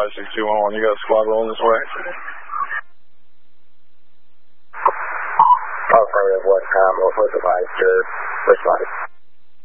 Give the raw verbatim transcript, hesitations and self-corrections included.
five six two one one. You got a squad rolling this way. Affirmative, what time? What was the device? Your response?